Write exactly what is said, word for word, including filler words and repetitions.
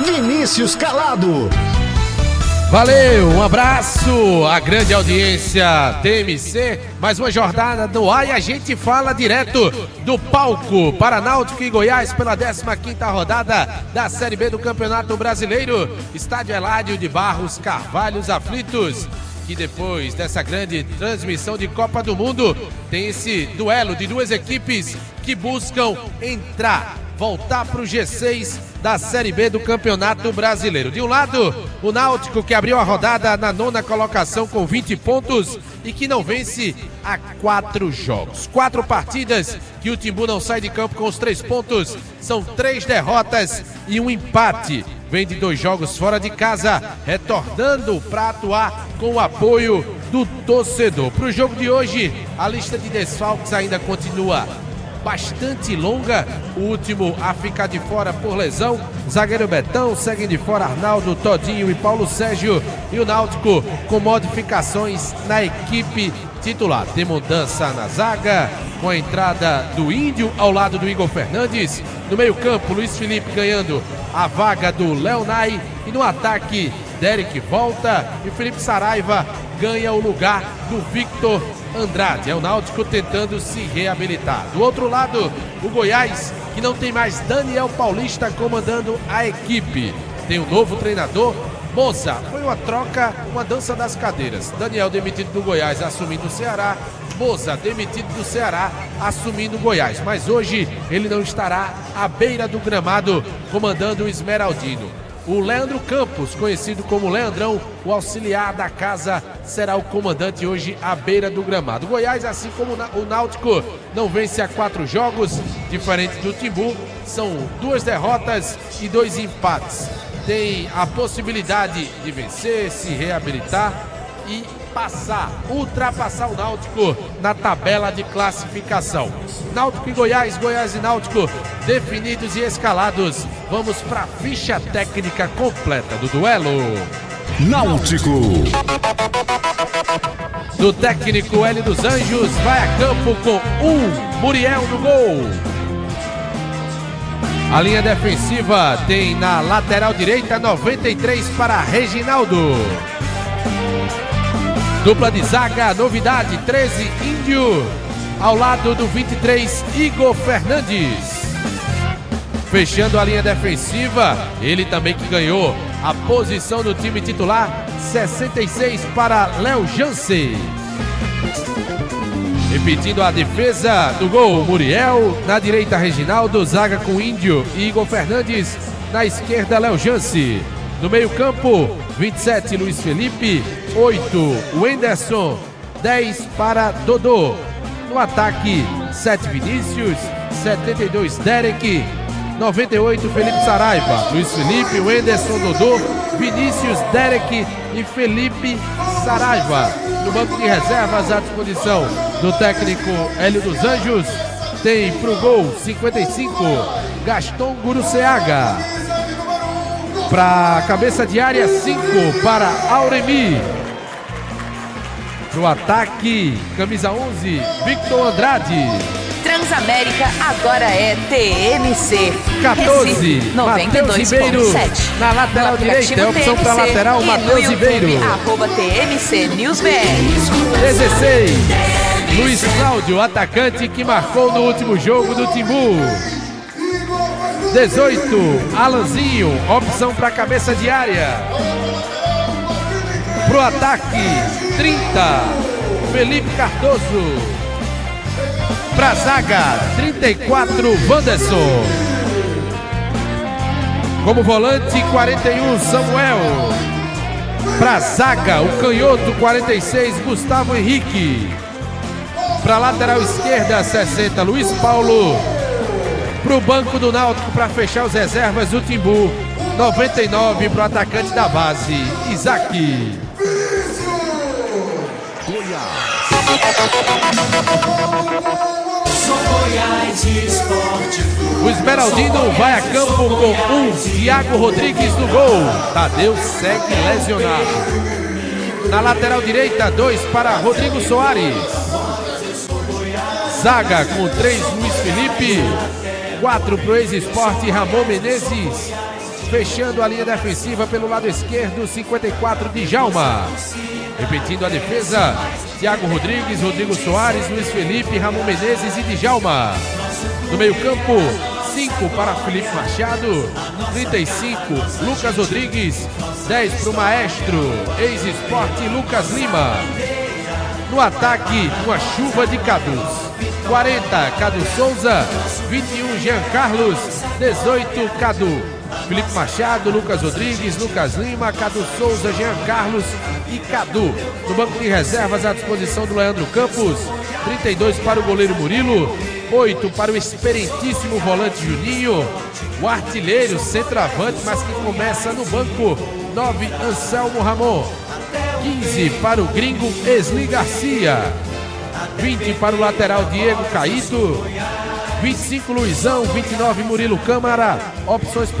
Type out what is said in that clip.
Vinícius Calado. Valeu, um abraço à grande audiência T M C, mais uma jornada no ar e a gente fala direto do palco para Náutico e Goiás pela décima quinta rodada da Série B do Campeonato Brasileiro, Estádio Eládio de Barros Carvalho, os aflitos, que depois dessa grande transmissão de Copa do Mundo, tem esse duelo de duas equipes que buscam entrar, voltar para o G seis da Série B do Campeonato Brasileiro. De um lado, o Náutico, que abriu a rodada na nona colocação com vinte pontos e que não vence há quatro jogos. Quatro partidas que o Timbu não sai de campo com os três pontos. São três derrotas e um empate. Vem de dois jogos fora de casa, retornando para atuar com o apoio do torcedor. Para o jogo de hoje, a lista de desfalques ainda continua bastante longa. O último a ficar de fora por lesão, zagueiro Betão, seguem de fora Arnaldo, Todinho e Paulo Sérgio, e o Náutico com modificações na equipe titular. Tem mudança na zaga, com a entrada do Índio ao lado do Igor Fernandes. No meio campo, Luiz Felipe ganhando a vaga do Leonai, e no ataque, Derek volta e Felipe Saraiva ganha o lugar do Victor Andrade. É o Náutico tentando se reabilitar. Do outro lado, o Goiás, que não tem mais Daniel Paulista comandando a equipe. Tem um novo treinador, Moza. Foi uma troca, uma dança das cadeiras. Daniel demitido do Goiás, assumindo o Ceará. Moza demitido do Ceará, assumindo o Goiás. Mas hoje ele não estará à beira do gramado comandando o Esmeraldino. O Leandro Campos, conhecido como Leandrão, o auxiliar da casa, será o comandante hoje à beira do gramado. O Goiás, assim como o Náutico, não vence há quatro jogos, diferente do Timbu. São duas derrotas e dois empates. Tem a possibilidade de vencer, se reabilitar e passar, ultrapassar o Náutico na tabela de classificação. Náutico e Goiás, Goiás e Náutico definidos e escalados. Vamos para a ficha técnica completa do duelo. Náutico. Do técnico Hélio dos Anjos, vai a campo com um Muriel no gol. A linha defensiva tem na lateral direita noventa e três para Reginaldo. Dupla de zaga, novidade, treze, Índio, ao lado do vinte e três, Igor Fernandes. Fechando a linha defensiva, ele também que ganhou a posição do time titular, sessenta e seis para Léo Jansen. Repetindo a defesa do gol, Muriel, na direita Reginaldo, zaga com Índio e Igor Fernandes, na esquerda Léo Jansen. No meio campo, vinte e sete, Luiz Felipe, oito, Wenderson, dez para Dodô. No ataque, sete, Vinícius, setenta e dois, Derek, noventa e oito, Felipe Saraiva. Luiz Felipe, Wenderson, Dodô, Vinícius, Derek e Felipe Saraiva. No banco de reservas, à disposição do técnico Hélio dos Anjos, tem pro gol cinquenta e cinco, Gaston Guruceaga. Para cabeça de área, cinco para Auremi. Pro ataque, camisa onze, Victor Andrade. Transamérica agora é T M C. quatorze, Matheus Ribeiro. Na lateral direita, é opção para lateral, Matheus Ribeiro. Arroba T M C News B R. dezesseis, Luiz Cláudio, atacante que marcou no último jogo do Timbu. dezoito, Alanzinho, opção para cabeça de área. Pro ataque, trinta, Felipe Cardoso. Pra zaga, trinta e quatro, Wanderson. Como volante, quarenta e um, Samuel. Pra zaga, o canhoto, quarenta e seis, Gustavo Henrique. Pra lateral esquerda, sessenta, Luiz Paulo. Pro banco do Náutico, para fechar os reservas do Timbu, noventa e nove, pro atacante da base, Isaac. O Esmeraldino vai a campo com um, Thiago Rodrigues no gol. Tadeu segue lesionado. Na lateral direita, dois para Rodrigo Soares. Zaga com três, Luiz Felipe. quatro para o ex-esporte, Ramon Menezes. Fechando a linha defensiva pelo lado esquerdo, cinquenta e quatro, Djalma. Repetindo a defesa, Thiago Rodrigues, Rodrigo Soares, Luiz Felipe, Ramon Menezes e Djalma. No meio campo, cinco para Felipe Machado, trinta e cinco, Lucas Rodrigues, dez para o maestro, ex-esporte Lucas Lima. No ataque, uma chuva de Cadus. quarenta, Cadu Souza, vinte e um, Jean Carlos, dezoito, Cadu. Felipe Machado, Lucas Rodrigues, Lucas Lima, Cadu Souza, Jean Carlos e Cadu. No banco de reservas, à disposição do Leandro Campos, trinta e dois para o goleiro Murilo, oito para o experientíssimo volante Juninho, o artilheiro, centroavante, mas que começa no banco, nove, Anselmo Ramon, quinze para o gringo Esli Garcia, vinte para o lateral Diego Caíto, vinte e cinco Luizão, vinte e nove Murilo Câmara, opções